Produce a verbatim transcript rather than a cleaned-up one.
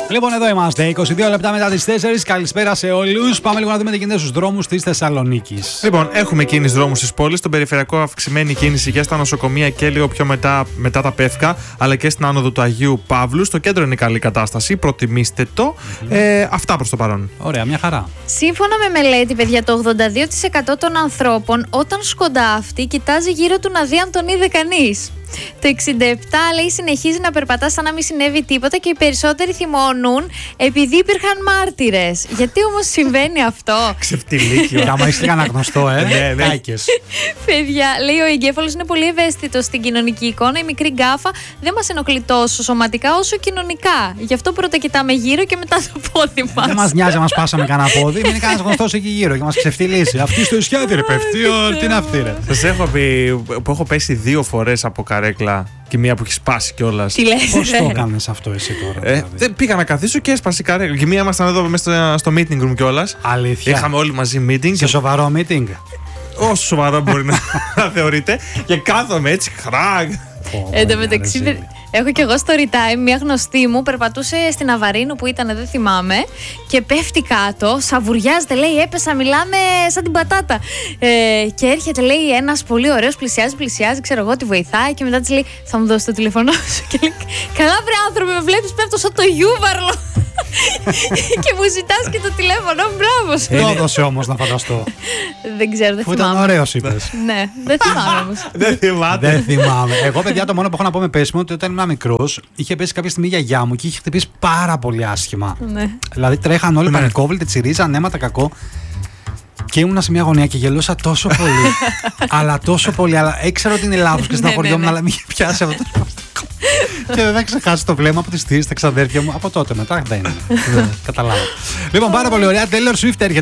Λοιπόν, εδώ είμαστε. είκοσι δύο λεπτά μετά τις τέσσερις. Καλησπέρα σε όλους. Πάμε λίγο να δούμε τι γίνεται στους δρόμους της Θεσσαλονίκης. Λοιπόν, έχουμε κίνηση δρόμους της πόλης. Στον περιφερειακό αυξημένη κίνηση και στα νοσοκομεία και λίγο πιο μετά, μετά τα Πεύκα, αλλά και στην άνοδο του Αγίου Παύλου. Στο κέντρο είναι καλή κατάσταση. Προτιμήστε το. Mm-hmm. Ε, αυτά προς το παρόν. Ωραία, μια χαρά. Σύμφωνα με μελέτη, παιδιά, το ογδόντα δύο τοις εκατό των ανθρώπων όταν σκοντάφτει κοιτάζει γύρω του να δει αν τον είδε κανείς. Το εξήντα επτά τοις εκατό λέει συνεχίζει να περπατά σαν να μην συνέβη τίποτα και οι περισσότεροι θυμώνουν επειδή υπήρχαν μάρτυρες. Γιατί όμως συμβαίνει αυτό? Ξεφτιλίκιο. Άμα είσαι αναγνωστό, ε. Ναι, ναι. Παιδιά, λέει ο εγκέφαλος είναι πολύ ευαίσθητος στην κοινωνική εικόνα. Η μικρή γκάφα δεν μας ενοχλεί τόσο σωματικά όσο κοινωνικά. Γι' αυτό πρώτα κοιτάμε γύρω και μετά το πόδι μας. Δεν μας νοιάζει, μας πάσαμε κανένα πόδι. Μην είναι κανένας γνωστός εκεί γύρω και μας ξεφτιλίσει. Αυτή στο ισιάδι, ρε πέφτει. Τι είναι αυτή, ρε. Σας έχω πει που έχω πέσει δύο φορές από καρέκλα και μία που έχει σπάσει κιόλας. Τι λες, πώς το έκανες αυτό εσύ τώρα? Ε, δηλαδή? δεν πήγα να καθίσω και έσπασε η καρέκλα. Και μία ήμασταν εδώ μέσα στο meeting room κιόλας. Αλήθεια? Είχαμε όλοι μαζί meeting. Σε σοβαρό meeting? Όσο σοβαρό μπορεί να θεωρείτε. Και κάθομαι έτσι, χράγ. Εν τω μεταξύ, έχω κι εγώ story time. Μια γνωστή μου περπατούσε στην Αβαρίνου που ήταν, δεν θυμάμαι, και πέφτει κάτω, σαβουριάζεται, λέει, έπεσα, μιλάμε σαν την πατάτα. Ε, και έρχεται, λέει, ένας πολύ ωραίος, πλησιάζει, πλησιάζει, ξέρω εγώ, τη βοηθάει και μετά της λέει, θα μου δώσει το τηλέφωνο σου. Και λέει, καλά, βρε άνθρωπε, με βλέπεις, πέφτω σαν το γιούβαρλο. Και μου ζητάς και το τηλέφωνο, μπράβο σου. Το έδωσε όμως, να φανταστώ. Δεν ξέρω, δεν Που θυμάμαι. ήταν ωραίος, είπες. Ναι, δεν θυμάμαι όμως. Δεν θυμάται. Δεν θυμάμαι. Εγώ, παιδιά, το μόνο που έχω να πω με πέσιμο ότι όταν ήμουν μικρός είχε πέσει κάποια στιγμή η γιαγιά μου και είχε χτυπήσει πάρα πολύ άσχημα. Ναι. Δηλαδή τρέχαν όλοι πανικόβλητοι, τσιρίζαν αίματα, κακό. Και ήμουνα σε μια γωνία και γελούσα τόσο πολύ. Αλλά τόσο πολύ. Αλλά ήξερα ότι είναι λάθος και στεναχωριόμουν, αλλά με είχε πιάσει αυτό το σπαστικό. Και δεν θα ξεχάσει το βλέμμα από τις θείες, τα ξαδέρφια μου. Από τότε μετά δεν είναι. Καταλάβω. Λοιπόν, πάρα πολύ ωραία. Taylor Swift έρχεται.